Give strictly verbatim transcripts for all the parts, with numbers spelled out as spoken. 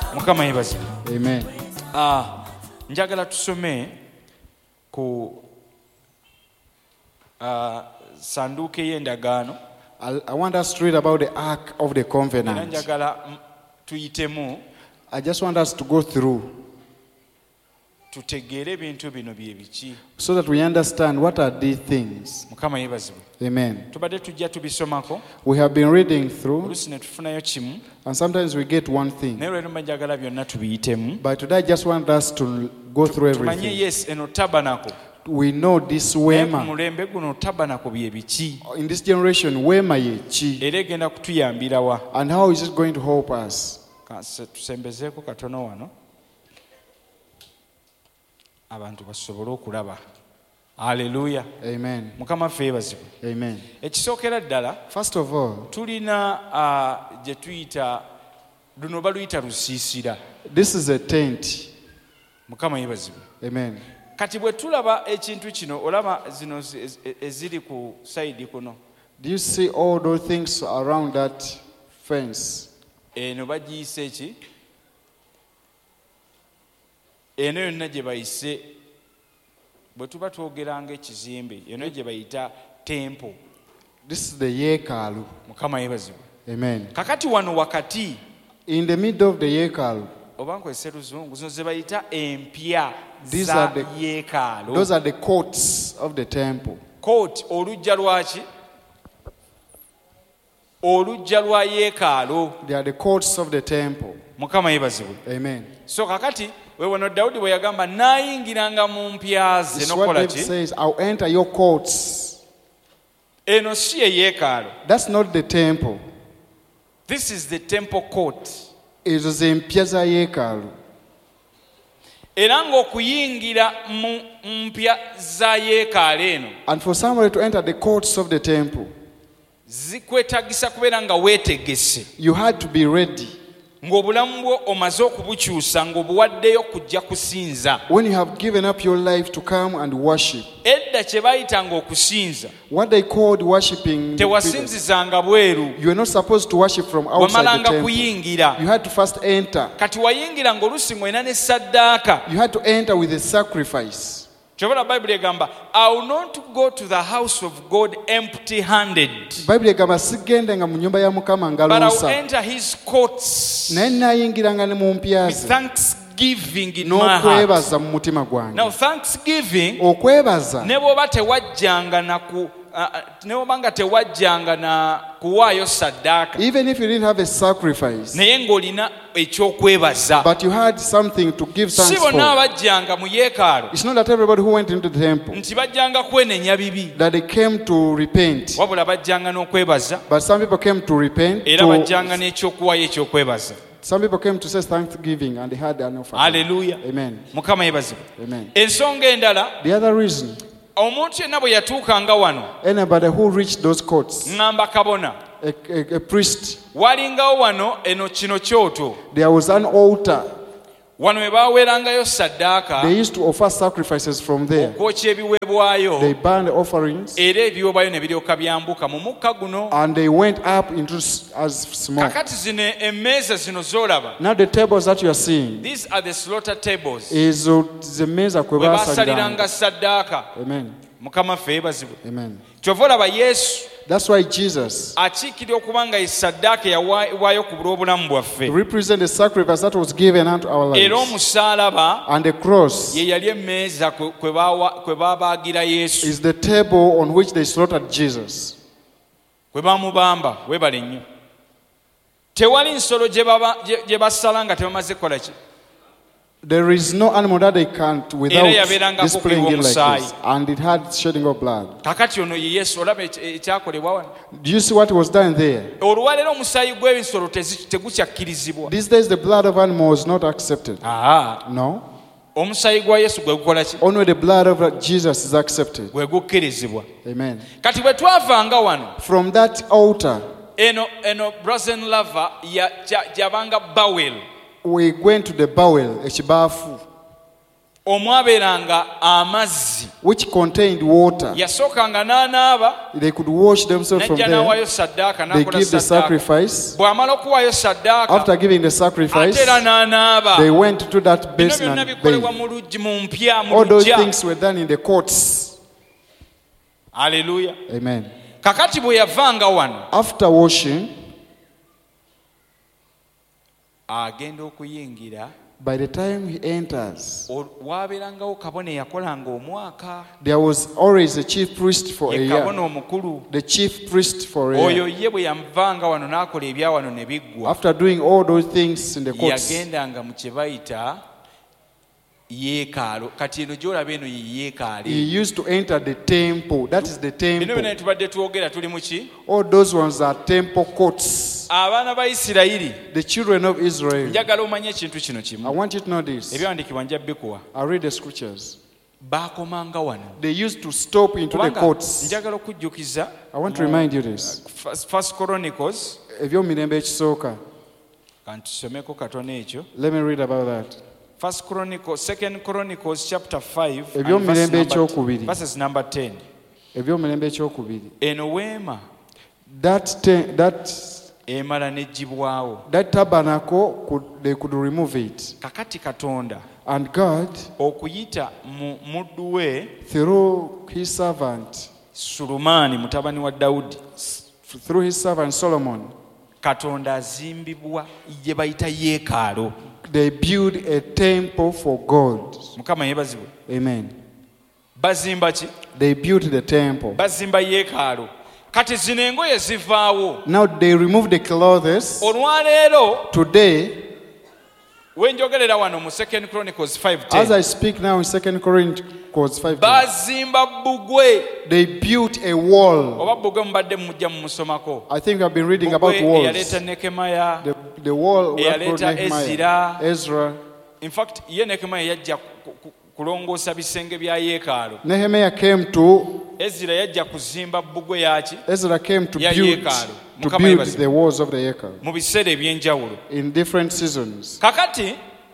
Mukama yebazibu. Amen. Ah, njagala tusome ku ah sanduke y'endagaano. I, I want us to read about the Ark of the Covenant. Njagala tuyitemu. I just want us to go through tutegeere ebintu bino bye biki. so that we understand what are these things. Mukama yebazibu. Amen. Tubadde tujja tubisomako. We have been reading through, Oluusi ne tufunayo kimu. and sometimes we get one thing. Naye lero njagala byonna tubiyitemu. But today I just want us to go through Tumanye everything. yes eno tabanako. We know this Naye ku Wema. mulembe guno tabanako bye biki. In this generation, Wema ye chi. Era egenda kutuyambira wa. And how is it going to help us? Kanse tusembezeeko katono wano. Abantu basobole okulaba. Hallelujah. Amen. Mukama ffe yebazibu. Amen. Ekisookera ddala First of all, tulina uh, gye tuyita luno baluyita lusiisira. this is a tent. Mukama yebazibu. Amen. Kati bwe tulaba ekintu kino olaba zino zi- ez- eziri ku sayidi kuno. Do you see all those things around that fence? Eno bagiyise eki? Eno yonna gye bayise bwe tuba twogeranga ekizimbe eno gye bayita tempo. This is the Yekalu. Mukama yebazibu. Amen. Kakati wano wakati In the middle of the Yekalu, oba nkozesa luzungu zino ze bayita empya These za are the- yeekaalo. those are the courts of the temple. Kooti olujja lwaki? Olujja lwa yeekaalo. They are the courts of the temple. Mukama yebazibu. Amen. So kakati weewano Dawudi bwe yagamba naayingiranga mu mpya ze This is what nokola David ki? says, I'll enter your courts. Eno si ye yeekaalo. That's not the temple. This is the temple court. It is in Piazza Yekalu. Era ng'okuyingira mu mpya za yeekaalo eno And for somebody to enter the courts of the temple, zikwetagisa kubeera nga weetegese. you had to be ready. Ng'obulamu bwo omaze okubukyusa ng'obuwaddeyo kujja kusinza. When you have given up your life to come and worship, Edda kye baayitanga okusinza what they called worshiping, tewasinzizanga bweru, you were not supposed to worship from outside the wamalanga temple. kuyingira. You had to first enter. Kati wayingira ng'oluusi ng'olina ne saddaaka. You had to enter with a sacrifice. Kyobala Bayibuli egamba, I will not go to the house of God empty handed, Bayibuli egamba sigende nga mu nyumba ya Mukama but I will ngalosa. enter his courts Naye naayingiranga ne mu mpya with ze thanksgiving in my heart. n'okwebaza mu mutima Now gwange. thanksgiving Okwebaza ne bw'oba tewajjanga na ku uh, uh, ne bw'oba nga tewajjanga na kuwaayo saddaaka even if you didn't have a sacrifice, naye ng'olina ekyokwebaza. but you had something to give Si thanks bonna for. abajjanga mu yeekaalu It's not that everybody who went into the temple nti bajjanga kwenenya bibi, that they came to repent, wabula bajjanga n'okwebaza but some people came to repent. era To, bajjanga n'ekyokuwaayo ekyokwebaza. some people came to say thanksgiving and they had an offering. Haleluya. Amen. Mukama yeebazibwe. Amen. Ensonga endala, The other reason, omuntu yenna bwe yatuukanga wano anybody who reached those courts, ŋŋamba kabona a, a, a priest, walingawo wano eno kino kyoto there was an altar. wano we baaweerangayo saddaaka They used to offer sacrifices from there. okwokya ebiweebwayo They burned the offerings era ebiweebwayo ne biryoka byambuka mu mukka guno. and they went up into s- as smoke. Kakati zino emmeeza zino z'olaba, Now the tables that you are seeing these are the slaughter tables is uh, the meza kwe we basaliranga. baasaliranga saddaaka. Amen. Mukama ffe yeebazibwe. Amen. Kyova olaba Yesu That's why Jesus akiikirira okuba nga ye saddaaka eyawaayibwayo ku bulw'obulamu bwaffe, represents the sacrifice that was given unto our era lives. omusaalaba And the cross ye yali emmeeza kwe- kwe baawa- kwe baabaagira Yesu, is the table on which they slaughtered Jesus. kwe baamubamba. Weebale nnyo. Tewali nsolo gye baba- gye- gye basala nga tebamaze kukola ki? There is no animal that they can't without Era yabeerangako displaying it like okuyiwa this. And it had shedding of blood. Kakati ono ye Yesu, olaba ekya- ekyakolebwa wano. Do you see what was done there? Olwaleero omusaayi gw'ebisolo tezi- tegukyakkirizibwa. These days the blood of animal is not accepted. Aa, No. omusaayi gwa Yesu gwe gukola ki? Only the blood of Jesus is accepted. Gwe gukkirizibwa. Amen. Kati bwe twavanga wano, From that altar, eno eno Brazen Lava ya- gya- gyabanga Bawel. we went to the bowel, ekibaafu. omwabeeranga amazzi which contained water. yasookanga n'anaaba They could wash themselves from najja there. n'awaayo saddaaka They n'akola give the saddaaka sacrifice. bw'amala okuwaayo saddaaka After giving the ate sacrifice, era n'anaaba they went to that bino basin byonna and bikolebwa bathed. mu luggi mu mpya mu All those lujja things were done in the courts. aleluya Amen. kakati bwe yavanga wano After washing, agenda okuyingira by the time he enters, o- waabeerangawo kabona eyakolanga omwaka there was always a chief priest for a ye year. kabona omukulu The chief priest for a oyo year. ye bwe yamuvanga wano n'akola ebya wano ne biggwa After doing all those things in the courts, yagendanga mu kye bayita yeekaalo kati eno gy'olaba eno ye he yeekaali used to enter the temple. That is the bino byonna temple. ne tubadde twogera tuli mu ki All those ones are temple courts. abaana ba isirayiri The children of Israel. njagala omanye ekintu kino I kimu want you to know this. ebyawandiikibwa nja bikuwa I read the scriptures. baakomanga wano They used to stop into the kubanga courts. njagala okujjukiza I want to remind you this. First- First Chronicles Ebyomirembe ekisooka. kantusomeko katono ekyo Let me read about that. First Chronicles, Second Chronicles chapter five and Ebyomirembe verse number- ekyokubiri. verses number ten. Ebyomirembe ekyokubiri. Eno weema That te- that emala n'eggyibwawo that tabernacle could they could remove it. kakati Katonda And God, okuyita mu muddu we through his servant, Sulumaani mutabani wa Dawudi, through his servant Solomon, Katonda azimbibwa gye bayita yeekaalo. they built a temple for God. Mukama yeebazibwe. Amen. Bazimba ki? They built the temple. Bazimba yeekaalo. Kati zino engoye zivaawo. Now they removed the clothes. Olwaleero Today, wenjogerera wano mu Second Chronicles five as ten I speak now in Second Chronicles five, bazimba bbugwe they built a wall. oba bbugwe mubadde mujja mumusomako I think I've been reading about bbugwe walls. eyaleeta Nekemaya. The, the wall that Eyaleeta brought Nehemiah, Ezra. Ezra. In fact ye Nekemaya yajja ku- ku- kulongoosa bisenge bya yeekaalo. Nehemiah came to Ezra yajja kuzimba bbugwe yaki Ezra came to Ya build yeekaalu. to Mukama build yeebazibwe. the walls of the Yekal mu biseera eby'enjawulo. in different seasons. Kakati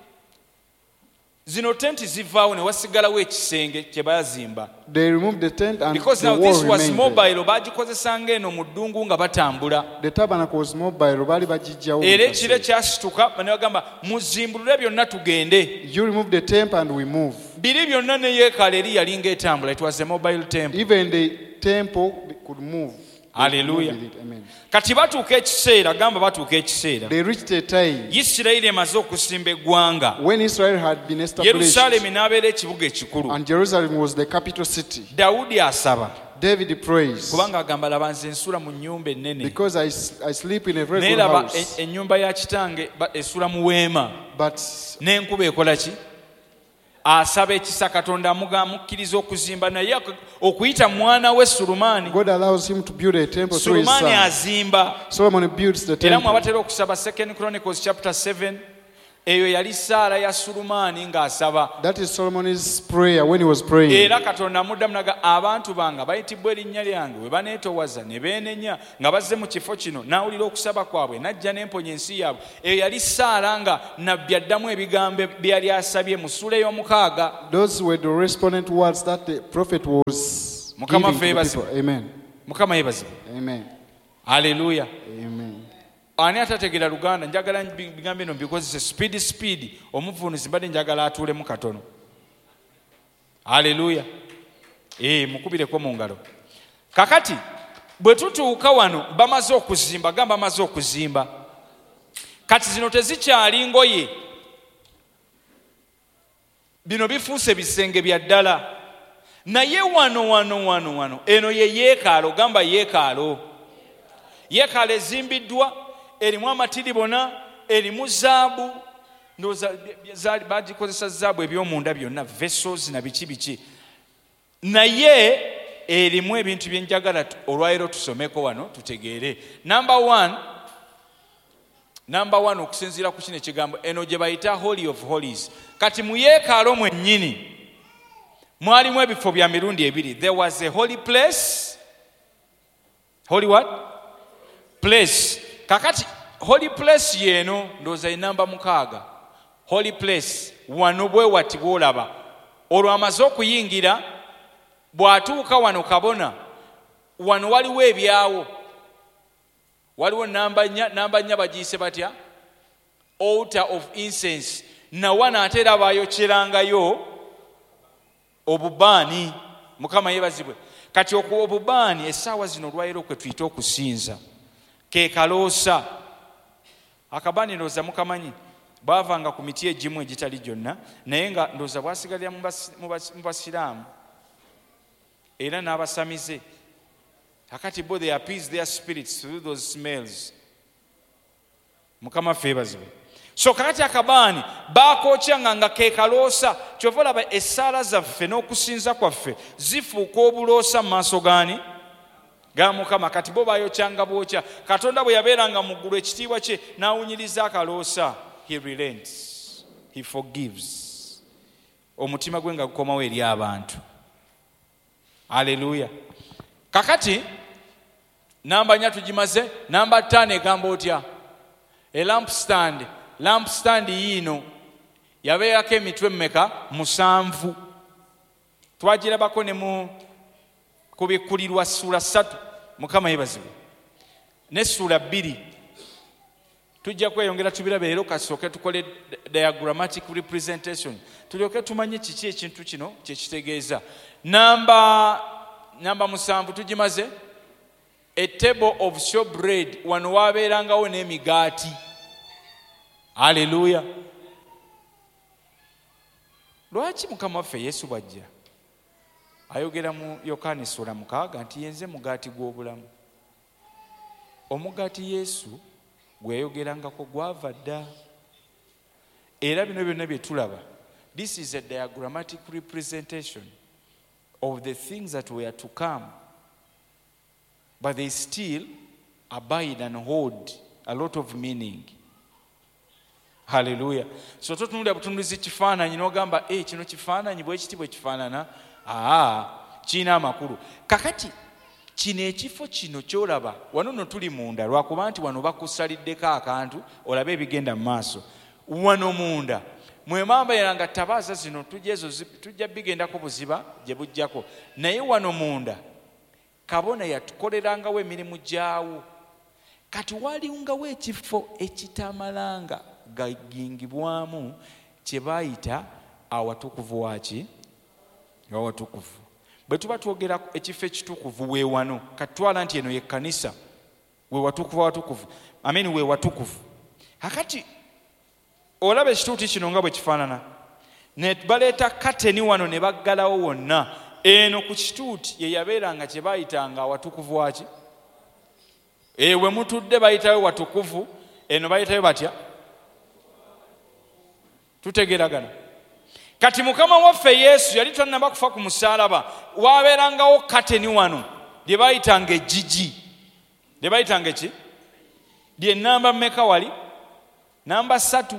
zino tenti zivaawo ne wasigalawo ekisenge kye baazimba. They removed the tent and Because the now wall this was remained there. mobile baagikozesanga eno mu ddungu nga batambula. The tabernacle was mobile. Bali bajijjawo Era mu ekiro kasee. kyasituka ne bagamba muzimbulule byonna tugende. You remove the temple and we move. Biri byonna ne yeekaalo eri yali ng'etambula. It was a mobile temple. Even the temple could move. They could Hallelujah. move with it. Amen. Kati batuuka ekiseera gamba batuuka ekiseera They reached a time Isirayiri emaze okusimba eggwanga. when Israel had been established Yerusaalemi n'abeera ekibuga ekikulu. and Jerusalem was the capital city. Dawudi asaba David prays kubanga agamba laba nze nsula mu nnyumba ennene because I, s- I sleep in a very naye good laba house. e- ennyumba ya kitange ba- esula mu weema But n'enkuba ekola ki asaba ekisa Katonda amuga- amukkiriza okuzimba naye ak- okuyita mwana we Sulumaani. God allows him to build a temple through his Sulumaani son. azimba Solomon builds the era temple. mwabatera okusaba Second Chronicles chapter seven eyo yali ssaala ya Sulumaani ng'asaba. That is Solomon's prayer when he was praying. Era Katonda amuddamu naga abantu bange bayitibwa erinnya lyange we baneetoowaza ne beenenya nga bazze mu kifo kino n'awulira okusaba kwabwe n'ajja n'emponya ensi yaabwe. Eyo yali ssaala nga nabbi addamu ebigambo bye yali asabye mu ssuula ey'omukaaga. Those were the respondent words that the prophet was Mukama giving to the yeebazibwe. people. Amen. Mukama yeebazibwe. Amen. Haleluya. Amen. Ani atategeera Luganda njagala bigambo bino bikozese speed speed omuvunuzi mbadde njagala atuulemu katono. Haleluya. Eh mukubireko mu ngalo. Kakati bwe tutuuka wano bamaze okuzimba gamba bamaze okuzimba. Kati zino tezikyali ngoye. Bino bifuuse bisenge bya ddala. Naye wano wano wano wano eno ye yeekaalo gamba yeekaalo. Yeekaalo ezimbiddwa erimu amatiribona erimu zaabu ndoza bagikozesa zaabu ebyomunda byonna vessels na biki biki naye erimu ebintu byenjagala olwaleero tusomeko wano tutegeere. Number one number one okusinziira ku kino ekigambo eno gye bayita Holy of Holies. Kati mu yeekaalo mwennyini mwalimu ebifo bya mirundi ebiri. There was a holy place. Holy what? Place. Kakati holy place yeno ndoza inamba mukaaga. Holy place wano bwe wati bwolaba olwo amaze okuyingira bw'atuuka wano kabona wano waliwo ebyawo waliwo namba nnya namba nnya bagiyise batya altar of incense nawana ate era bayokyerangayo obubaani mukama yebazibwe kati okuwa obubaani essaawa zino olwayiro kwe tuyita okusinza ke kaloosa akabaani ndowooza mukamanyi baavanga ku miti egimu egitali gyonna naye nga ndowooza bwasigalira mu basiraamu era n'abasamize akati bo they appease their spirits through those smells mukama ffe yebazibwe so kakati akabaani baakokyanga nga ke kaloosa kyova olaba essaala zaffe n'okusinza kwaffe zifuuka obuloosa mu maaso gaani ga mukama kati bo bayokyanga bwokya katonda bwe yabeeranga mu ggulu ekitiibwa kye n'awunyiriza akaloosa he relents he forgives omutima gwe nga gukomawo eri abantu haleluya kakati namba nnya tugimaze namba ttaano egamba otya e lamp stand lamp stand yiino yabeerako emitwe mmeka musanvu twagirabako ne mu kubikkulirwa ssuula ssatu mukama yebazibwe ne ssuula bbiri tujja kweyongera tubirabe leero kasooke tukole diagrammatic representation tulyoke tumanye kiki ekintu kino kyekitegeeza namba namba musanvu tugimaze a table of showbread wano waabeerangawo n'emigaati haleluya lwaki mukama waffe yesu bwajja ayogera mu yokaana ssuula mukaaga nti yenze mugaati gw'obulamu omugaati yesu gwe yayogerangako gwava dda era bino byonna bye tulaba this is a diagrammatic representation of the things that were to come but they still abide and hold a lot of meaning haleluya so totunulira butunulizi kifaananyi n'ogamba e kino kifaananyi bwe kiti bwe kifaanana aa kiina amakulu kakati kino ekifo kino kyolaba wano no tuli munda lwakuba nti wano bakusaliddeko akantu olabe ebigenda mu maaso wano munda mwemambaira nga tabaaza zino tujezo tujja bigendako buziba gye bujjako naye wano munda kabona yatukolerangawo emirimu gyawo kati waliungawo ekifo ekitamalanga gagingibwamu kye bayita awatukuvu waki awatukuvu bwe tuba twogera ekifo ekitukuvu we wano katwala nti eno ye kkanisa we watukuvu awatukuvu ameni we watukuvu akati olaba ekituuti kino nga bwe kifaanana ne baleeta kateni wano ne baggalawo wonna eno ku kituuti ye yabeeranga kye bayitanga awatukuvu waki ewe mutudde bayitayo watukuvu eno bayitayo batya tutegeragana kati mukama waffe yesu yali tannaba kufa ku musaalaba waabeerangawo kateni wano lye bayitanga ejjigi lye bayitanga ki lye namba mmeka wali namba ssatu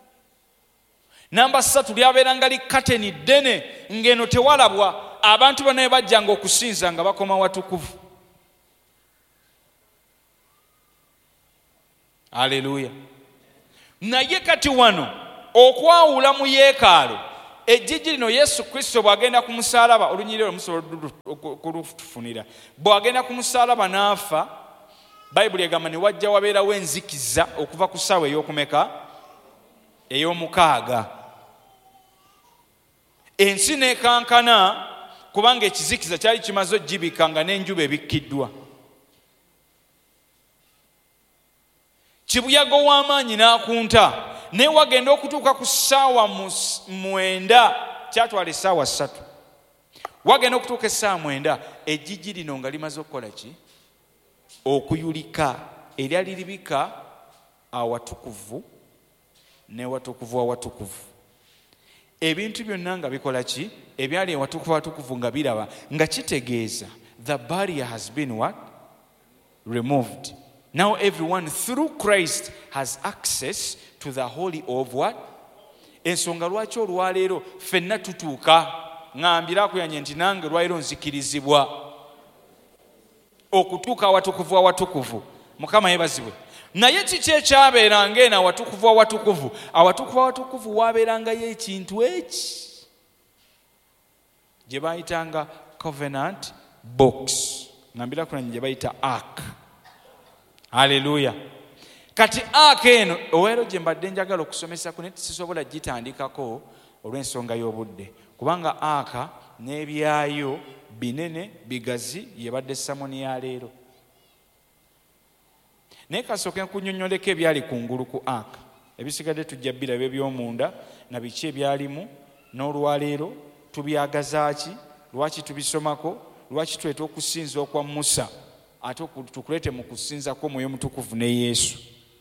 namba ssatu lyabeeranga li kateni ddene ng'eno tewalabwa abantu bonna bajjanga okusinza nga bakoma watukuvu haleluya naye kati wano okwawula mu yeekaalu ejjigi lino yesu kristo bw'agenda ku musaalaba olunyiriro olumusobola kulutufunira bw'agenda ku musaalaba n'afa bayibuli egamba ne wajja wabeerawo enzikiza okuva ku ssaawa ey'okumeka ey'omukaaga ensi n'ekankana kubanga ekizikiza kyali kimaze ogibika nga n'enjuba ebikkiddwa kibuyaga ow'amaanyi n'akunta naye wagenda okutuuka ku ssaawa mwenda kyatwala essaawa ssatu wagenda okutuuka essaawa mwenda ejjigi lino nga limaze okukola ki okuyulika eryali libika awatukuvu n'ewatukuvu awatukuvu ebintu byonna nga bikola ki ebyali ewatukuvu awatukuvu nga biraba nga kitegeeza the barrier has been what removed. Now everyone through Christ has access to the holy of what? Ensonga lwaki olwaleero ffenna tutuuka ngambira akuyanye nti nange lwaleero nzikirizibwa okutuuka awatukuvu awatukuvu mukama yebazibwe naye kiki ekyabeeranga eno awatukuvu awatukuvu awatukuvu awatukuvu waabeerangayo ekintu eki gye bayitanga covenant box, ngambira kuna gye bayita ark. Haleluya. Kati ark eno owero gye mbadde njagala okusomesa ku neti sisobola gitandikako olw'ensonga y'obudde, kubanga ark n'ebyayo binene bigazi yebadde samoni ya leero. Naye kasooke nkunyonnyoleko ebyali kungulu ku ark, ebisigadde tujja biraba eby'omunda na biki ebyalimu, n'olwaleero tubyagazaaki, lwaki tubisomako, lwaki tweta okusinza okwa Musa ate tukulete mu kusinzako Mwoyo Mutukuvu ne Yesu.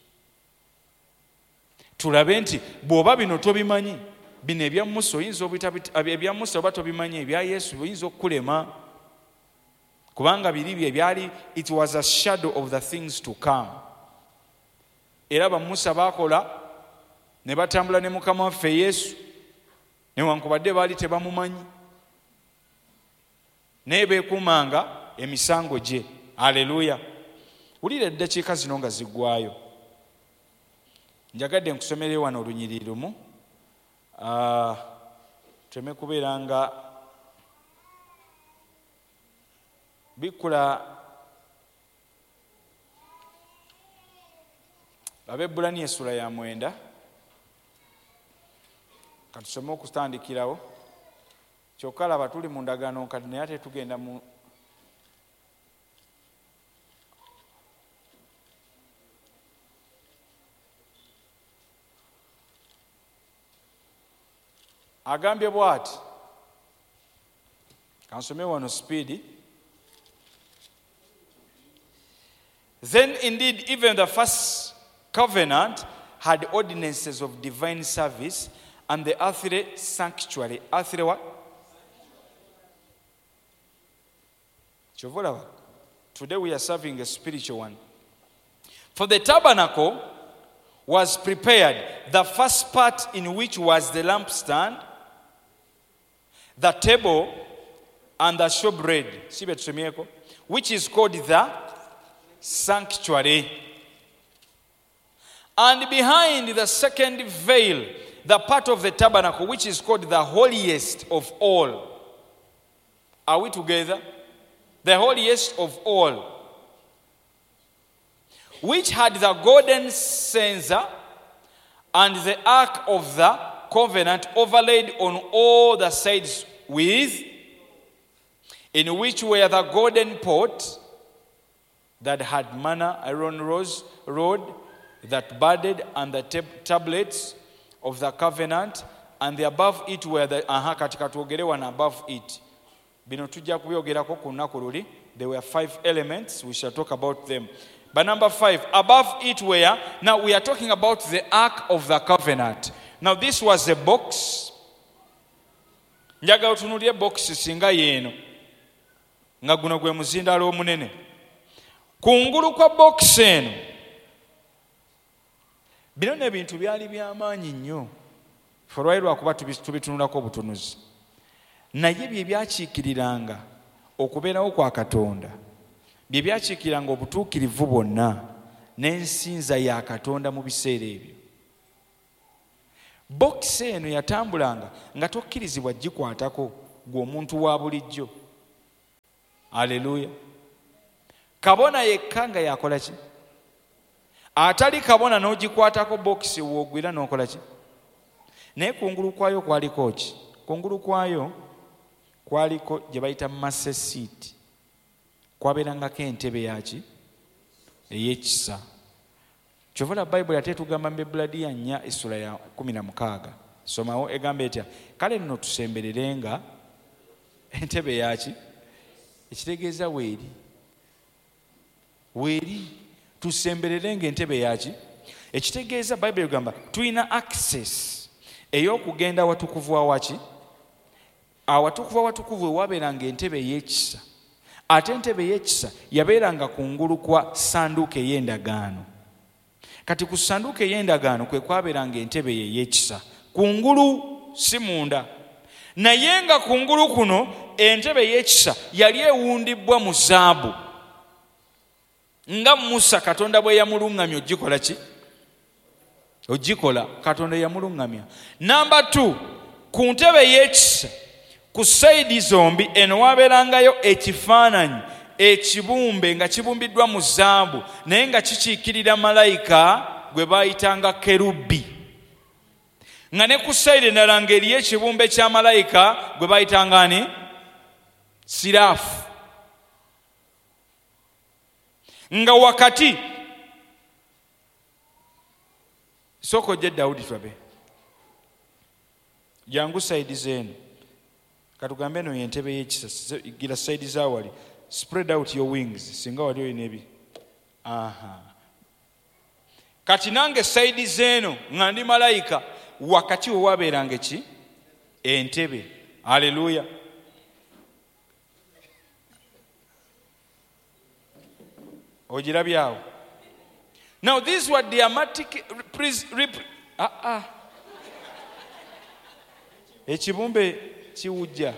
Tulabe nti bw'oba bino tobimanyi, bino ebya Musa oyinza ebya Musa oba tobimanyi, ebya Yesu oyinza okukulema, kubanga biri bye byali, it was a shadow of the things to come. Era ba Musa bakola ne batambula ne Mukama waffe Yesu newankubadde baali tebamumanyi, naye beekumanga emisango gye. Haleluya. Wulira eddakiika zino nga ziggwayo, njagadde nkusomere wano olunyiriri lumu, uh, teme kubeera nga bikula. Ab'Ebbulaniya essula ya mwenda, katusome okutandikirawo. Kyokka laba tuli mu ndagaano kati naye ate tugenda mu agambye bw'ati, kansome wano speedi. Then indeed even the first covenant had ordinances of divine service and the earthly sanctuary. Earthly what? Today we are serving a spiritual one. For the tabernacle was prepared, the first part in which was the lampstand, the table, and the showbread, which is called the sanctuary. And behind the second veil, the part of the tabernacle, which is called the holiest of all. Are we together? The holiest of all, which had the golden censer and the ark of the covenant overlaid on all the sides with, in which were the golden pot that had manna, Aaron rose, rod that budded, and the tab- tablets of the covenant, and the above it were the aha katika tuogere one above it. Bino tujja kubyogerako ku lunaku luli. There were five elements, we shall talk about them. But number five, above it were, now we are talking about the ark of the covenant. Now this was a box. Njagala otunuulire box singa yeeno nga guno gwe muzindaalo omunene. Kungulu kwa box eno, bino n'ebintu byali by'amaanyi nnyo, olwali lwakuba tubitunulako obutunuzi, naye bye byakiikiriranga okubeerawo kwa Katonda, bye byakiikiriranga obutuukirivu bwonna n'ensinza ya Katonda mu biseera ebyo. Bokisi eno yatambulanga nga tokkirizibwa gikwatako gwe omuntu wa bulijjo. Aleluya. Kabona yekka nga yakola ki? Atali kabona n'ogikwatako bokisi woogwira n'okola ki? Naye kungulu kwayo kwaliko ki? Kungulu kwayo kwaliko gye bayita master seat. Kwabeerangako entebe yaki? Ey'ekisa. Kyovula Bayibuli ate tugamba mu Ebbulaniya nnya essula ya kumi na mukaaga. Somawo egamba etya? Kale nno tusembererenga entebe yaki? Ekitegeeza weeri. Weeri. Tusembererenga entebe yaki? Ekitegeeza Bayibuli egamba tulina access ey'okugenda watukuvu awaki? Awatukuvu awatukuvu ewabeeranga entebe ey'ekisa. Ate entebe ey'ekisa yabeeranga kungulu kwa sanduuko ey'endagaano. Kati ku sanduuko ey'endagaano kwe kwabeeranga entebe ey'ekisa. Kungulu si munda. Naye nga kungulu kuno entebe ey'ekisa yali ewundibbwa mu zaabu. Nga Musa Katonda bwe yamuluŋŋamya ogikola ki? Ogikola Katonda yamuluŋŋamya. Namba two, ku ntebe ey'ekisa ku sayidi zombi eno wabeerangayo ekifaananyi ekibumbe nga kibumbiddwa mu zaabu naye nga kikiikirira malayika gwe baayitanga kerubi, nga ne ku sayidi endala ng'eriyo ekibumbe kya malayika gwe baayitanga ani? Siraafu. Nga wakati soko je Daudi twabe jangu sayidi zenu katugambe eno yentebe y'ekisa gira sayidi zawali spread out your wings singa wali oyina ebi aha kati nange sayidi zeno nga ndi malayika wakati we wabeeranga ki entebe. Haleluya. Ojirabyawo. Now these were dramatic ah ah ekibumbe kiwujja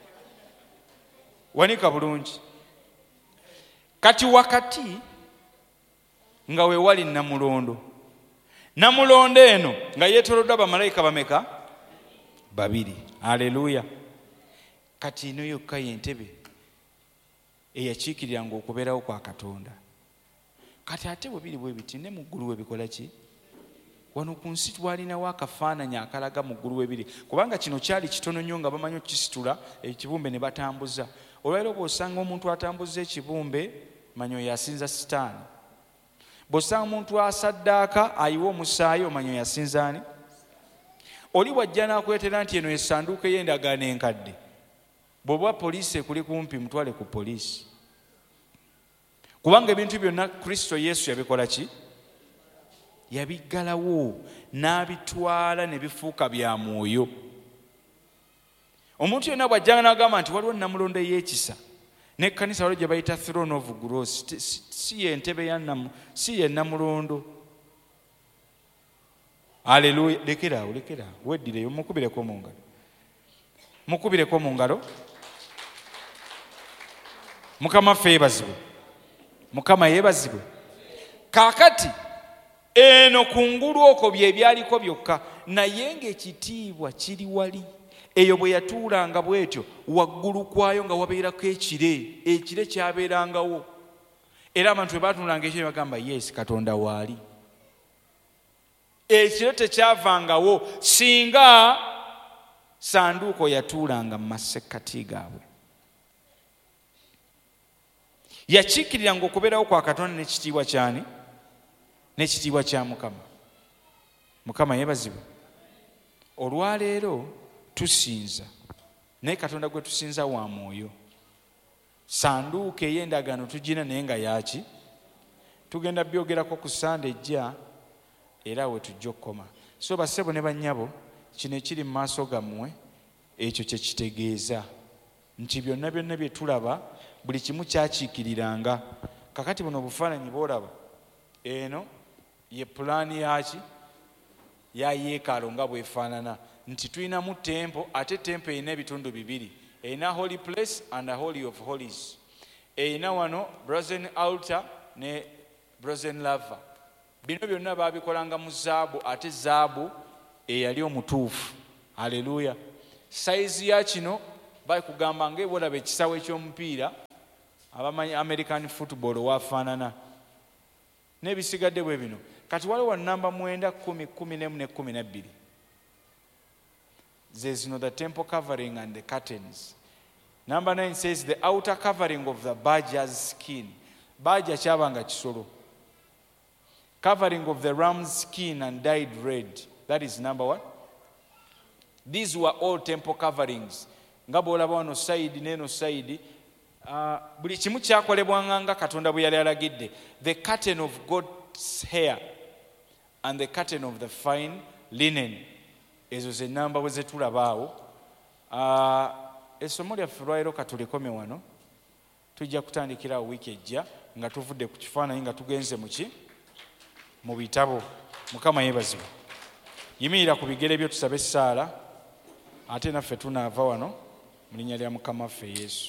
wanika bulungi kati wakati nga we wali namulondo namulondo eno nga yeetoloddwa bamalayika bameka babiri. Haleluya. Kati ino yokka yentebe eyakiikiriranga okubeerawo kwa Katonda. Kati ate bwe biri bwe biti ne mu ggulu we bikola ki? Wano ku nsi twalinawo akafaananyi akalaga mu ggulu we biri kubanga kino kyali kitono nnyo nga bamanyi okukisitula ekibumbe ne batambuza. Olwaleero bw'osanga omuntu atambuza ekibumbe manyo yasinza sitaani. Bw'osanga omuntu asaddaaka ayiwa omusaayi omanyo yasinza ani? Oli bw'ajja n'akwetera nti eno essanduuko ey'endagaano enkadde bw'oba poliisi ekuli kumpi mutwale ku poliisi kubanga ebintu byonna Kristo Yesu yabikola ki? Yabiggalawo n'abitwala ne bifuuka bya mwoyo. Omuntu yenna bw'ajjanga n'agamba nti waliwo namulondo ey'ekisa n'ekkanisa waliwo gye bayita throne of grace si ye ntebe ya namu si ye namulondo. Haleluya. Lekeraawo lekeraawo weddireyo mukubireko mu ngalo mukubireko mu ngalo. Mukama ffe yeebazibwe. Mukama yeebazibwe. Kaakati eno kungulu okwo bye byaliko byokka naye ng'ekitiibwa kiri wali. Eyo bwe yatuulanga bw'etyo waggulu kwayo nga wabeerako ekire ekire kyabeerangawo era abantu bwe baatuulanga ekire bagamba yes Katonda waali. Ekire tekyavangawo singa sanduuko yatuulanga mu masekkati gaabwe. Yakiikiriranga okubeerawo kwa Katonda n'ekitiibwa kyani? N'ekitiibwa kya Mukama. Mukama yeebazibwe. Olwaleero tusinza naye Katonda gwe tusinza wa mwoyo. Sanduuko ey'endagaano tugina naye nga yaki? Tugenda byogerako ku Sande ejja era we tujja okukoma. So bassebo ne bannyabo kino ekiri mu maaso gammwe ekyo kye kitegeeza nti byonna byonna bye tulaba buli kimu kyakiikiriranga. Kakati buno obufaananyi bw'olaba eno ye pulaani yaki ya yeekaalu nga bwefaanana nti tulinamu tempo ate tempo erina ebitundu bibiri erina holy place and holy of holies. Erina wano brazen altar ne brazen laver. Bino byonna baabikolanga mu zaabu ate zaabu eyali omutuufu. Haleluya. Sayizi ya kino bakugamba ng'ebolaba ekisawo eky'omupiira abamanyi American football wafaanana n'ebisigadde bwe bino. Kati waliwo namba mwenda kumi kumi n'emu ne kumi na bbiri. There's you know, the temple covering and the curtains. Number nine says the outer covering of the badger's skin. Badger kyabanga kisolo. Covering of the ram's skin and dyed red. That is number one. These were all temple coverings. Nga bw'olaba wano side n'eno side uh, buli kimu kyakolebwanga nga Katonda bwe yali alagidde. The curtain of God's hair and the curtain of the fine linen. Ezo ze namba bwe zetulabaawo. Uh, essomo lyaffe lwaleero katulekome wano. Tujja kutandikira wiiki ejja nga tuvudde ku kifaananyi nga tugenze mu ki? Mu bitabo. Mukama yeebazibwe. Yimirira ku bigere byo tusabe essaala ate naffe tunaava wano mu linnya lya Mukama ffe Yesu.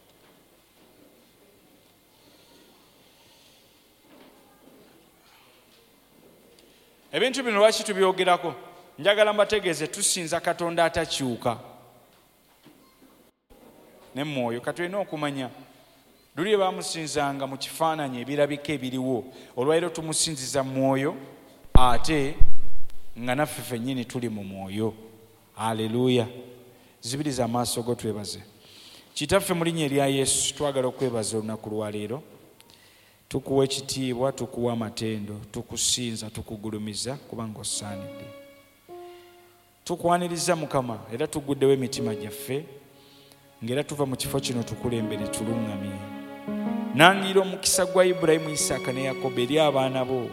Ebintu bino lwaki tubyogerako? Njagala mbategeeze tusinza Katonda atakyuka. ne mwoyo. Katulina okumanya luli bamusinzanga mu kifaananyi ebirabika ebiriwo, olwaliro tumusinziza mwoyo ate nga naffe ffennyini tuli mu mwoyo. Haleluya. Zibiriza amaaso go twebaze. Kitaffe mu linnya erya Yesu twagala okwebaza olunaku lwa leero. Tukuwa ekitiibwa, tukuwa amatendo, tukusinza, tukugulumiza kubanga osaanidde. Tukwaniriza Mukama era tuguddewo emitima gyaffe ng'era tuva mu kifo kino tukulembere tuluŋŋamye. Nangira omukisa gwa Ibulayimu, Isaaka ne Yakobo eri abaana bo.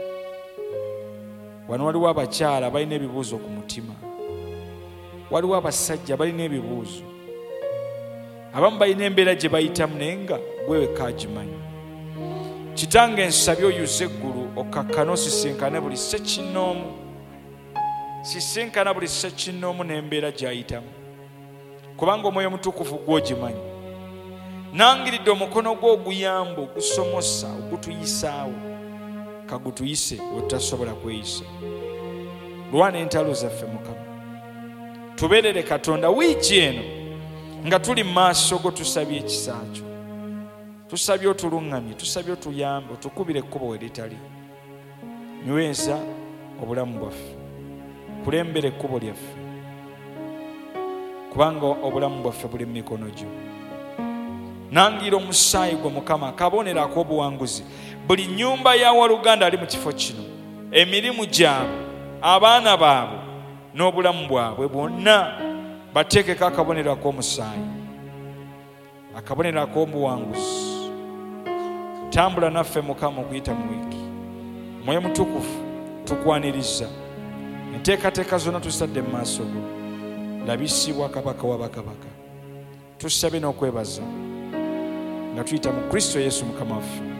Wano waliwo abakyala balina ebibuuzo ku mutima, waliwo abasajja balina ebibuuzo, abamu balina embeera gye bayitamu naye nga gwe wekka agimanyi. Kitange nsabye oyuze eggulu okakkane osisinkane buli ssekinnoomu, sisinkana buli ssekinnoomu n'embeera gy'ayitamu, kubanga Omwoyo Omutukuvu gw'ogimanyi. Nangiridde omukono gwo oguyamba, ogusomosa, ogutuyisaawo, kagutuyise wetutasobola kweyisa. Lwana entalo zaffe Mukama, tubeerere Katonda wiiki eno nga tuli mu maaso go, tusabye ekisa kyo, tusabye otuluŋŋamye, tusabye otuyambe, otukubire ekkubo we litali. Nyweza obulamu bwaffe, kulembera ekkubo lyaffe, kubanga obulamu bwaffe buli mu mikono gyo. Nangira omusaayi gwe Mukama akabonero ak'obuwanguzi buli nnyumba ya waluganda ali mu kifo kino, emirimu gyabwe, abaana baabwe n'obulamu bwabwe bwonna bateekeko akabonero ak'omusaayi, akabonero ak'obuwanguzi. Tambula naffe Mukama okuyita mu wiiki. Mwoyo Mutukuvu tukwaniriza, enteekateeka zonna tusadde mu maaso go, labisibwa Kabaka wa bakabaka. Tusabye n'okwebaza nga tuyita mu Kristo Yesu Mukama waffe.